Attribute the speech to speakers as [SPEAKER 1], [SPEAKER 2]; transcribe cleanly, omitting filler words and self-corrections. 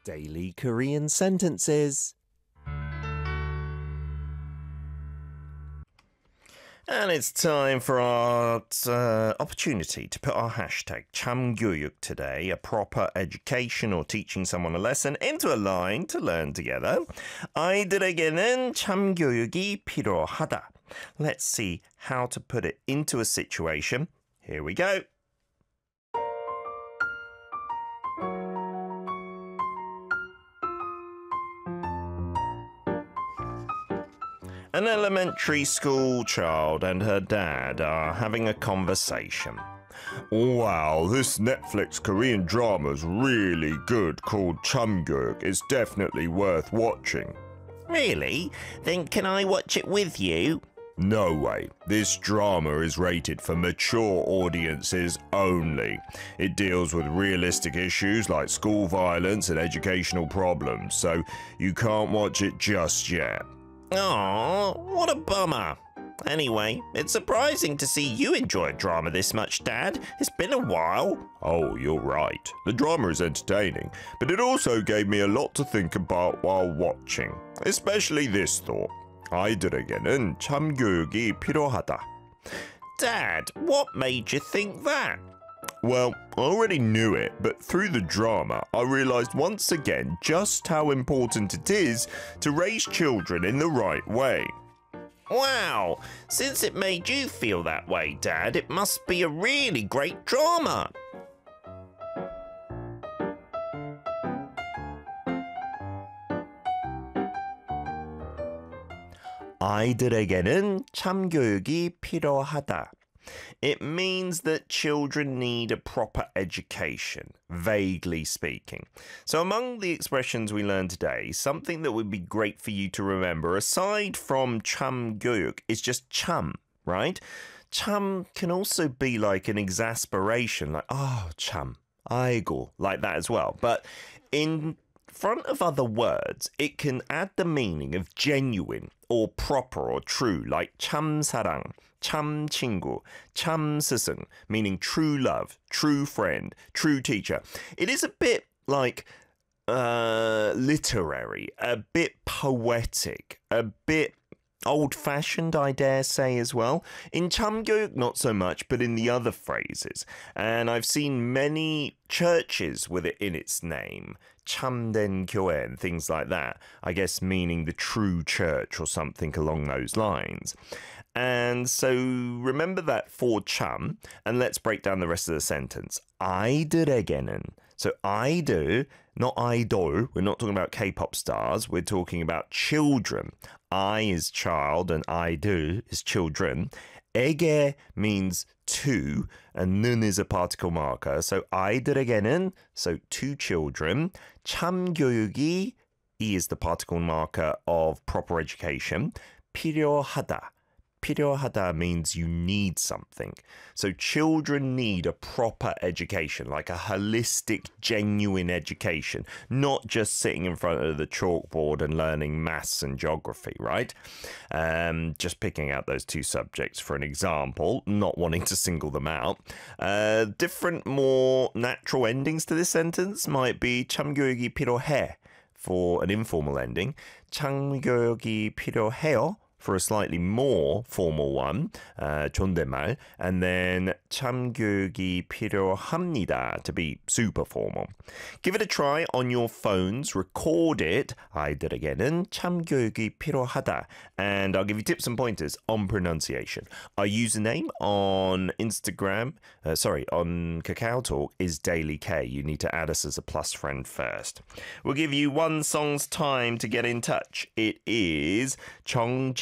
[SPEAKER 1] Daily Korean sentences. And it's time for our opportunity to put our hashtag 참교육 today, a proper education or teaching someone a lesson, into a line to learn together. 아이들에게는 참교육이 필요하다. Let's see how to put it into a situation. Here we go. An elementary school child and her dad are having a conversation. Wow, this Netflix Korean drama's really good called 참교육. It's definitely worth watching.
[SPEAKER 2] Really? Then can I watch it with you?
[SPEAKER 1] No way. This drama is rated for mature audiences only. It deals with realistic issues like school violence and educational problems, so you can't watch it just yet.
[SPEAKER 2] Oh, what a bummer. Anyway, it's surprising to see you enjoy drama this much, Dad. It's been a while.
[SPEAKER 1] Oh, you're right. The drama is entertaining, but it also gave me a lot to think about while watching. Especially this thought. 아이들에게는 참교육이 필요하다.
[SPEAKER 2] Dad, what made you think that?
[SPEAKER 1] Well, I already knew it, but through the drama, I realised once again just how important it is to raise children in the right way.
[SPEAKER 2] Wow, since it made you feel that way, Dad, it must be a really great drama.
[SPEAKER 1] 아이들에게는 참교육이 필요하다. It means that children need a proper education, vaguely speaking. So among the expressions we learned today, something that would be great for you to remember, aside from 참교육, is just 참, right? 참 can also be like an exasperation, like, oh, 참, 아이고, like that as well. But in front of other words, it can add the meaning of genuine or proper or true, like 참사랑, 참친구, 참스승, meaning true love, true friend, true teacher. It is a bit like literary, a bit poetic, a bit old-fashioned, I dare say, as well. In 참교육, not so much, but in the other phrases. And I've seen many churches with it in its name. 참된 교회 and things like that. I guess meaning the true church or something along those lines. And so remember that for 참, and let's break down the rest of the sentence. 아이들에게는. So 아이들, not idol. We're not talking about K-pop stars. We're talking about children. I is child and 아이들 is children. 에게 means to, and 는 is a particle marker. So 아이들에게는, so to children. 참교육이, E is the particle marker of proper education. 필요하다. 필요하다 means you need something. So children need a proper education, like a holistic, genuine education, not just sitting in front of the chalkboard and learning maths and geography, right? Just picking out those two subjects for an example, not wanting to single them out. Different, more natural endings to this sentence might be 참교육이 필요해 for an informal ending, 참교육이 필요해요 for a slightly more formal one, 존댓말, and then 참교육이 필요합니다 to be super formal. Give it a try on your phones, record it, 아이들에게는 참교육이 필요하다, and I'll give you tips and pointers on pronunciation. Our username on Instagram, on KakaoTalk is DailyK. You need to add us as a plus friend first. We'll give you one song's time to get in touch. It is 정지